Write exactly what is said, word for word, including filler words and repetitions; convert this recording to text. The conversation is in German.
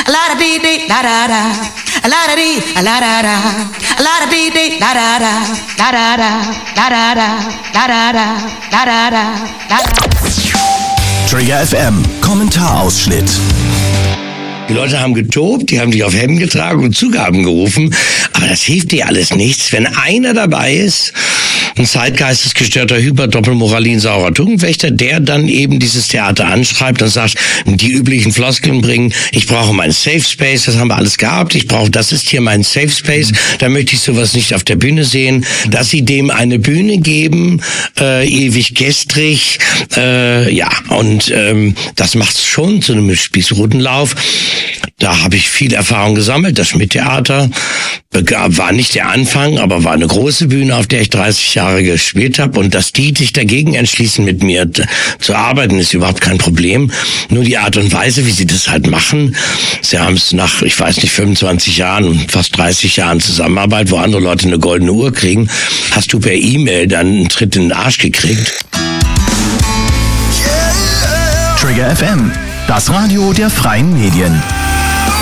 la da dee dee da da da, la da dee, la da da, la da dee dee da da da, da da da, da da da, da da da, da da da, da da. Trigger F M, Kommentarausschnitt. Die Leute haben getobt, die haben sich auf Hemden getragen und Zugaben gerufen, aber das hilft dir alles nichts, wenn einer dabei ist, ein zeitgeistesgestörter Hyper-Doppelmoralin-saurer Tungenwächter, der dann eben dieses Theater anschreibt und sagt, die üblichen Floskeln bringen, ich brauche meinen Safe Space, das haben wir alles gehabt, ich brauche, das ist hier mein Safe Space, da möchte ich sowas nicht auf der Bühne sehen, dass sie dem eine Bühne geben, äh, ewig gestrig, äh, ja, und ähm, das macht's schon zu einem Spießrutenlauf. Da habe ich viel Erfahrung gesammelt. Das Schmidt-Theater war nicht der Anfang, aber war eine große Bühne, auf der ich dreißig Jahre gespielt habe. Und dass die sich dagegen entschließen, mit mir zu arbeiten, ist überhaupt kein Problem. Nur die Art und Weise, wie sie das halt machen. Sie haben es nach, ich weiß nicht, fünfundzwanzig Jahren, fast dreißig Jahren Zusammenarbeit, wo andere Leute eine goldene Uhr kriegen, hast du per E-Mail dann einen Tritt in den Arsch gekriegt. Trigger F M, das Radio der freien Medien.